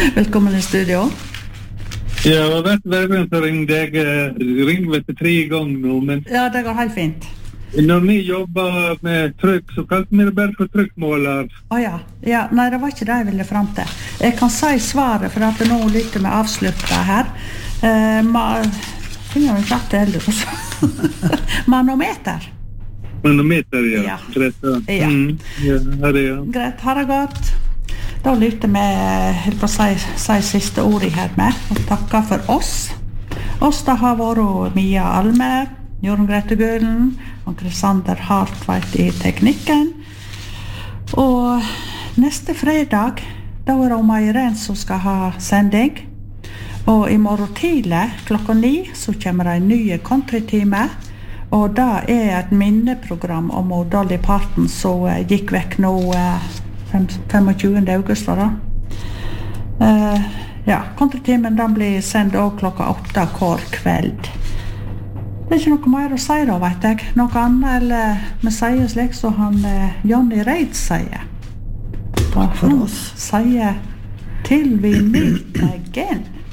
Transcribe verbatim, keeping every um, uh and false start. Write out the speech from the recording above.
Velkommen i studio. Ja, jeg har vært verden som ringte. Jeg ringte til tre ganger nå, men... Ja, det går helt fint. Når vi jobber med trykk, så kalte vi det bare for trykkmåler. Å ja. Ja, nei, det var ikke det jeg ville frem til. Jeg kan si svaret, for at nå lytter vi avsluttet her. Eh, ma... Finner vi klart det heller også. Manometer. Manometer, ja. Ja. Greit, ja. Ja. Mm, ja, her er ja. Greit, ha det godt. Da lytter vi helt på å si, si siste ordet her med, og takker for oss. Oss da har vært Mia Almer, Jorunn Grete Gølen, og Krisander Hartveit i teknikken. Og neste fredag, da er det om Irene som skal ha sending. Og i morgen tidlig, klokka ni, så kommer det en ny countrytime. Og det er et minneprogram om Dolly Parton som gikk vekk nå tjuefem august. Da. Uh, ja, countrytimen den blir sendt også klokka åtte hver kveld. Det er ikke noe mer å si da, vet jeg. Noe annet, eller vi sier slik som han eh, Johnny Reid sier. Takk for oss. Sier til vi meet again.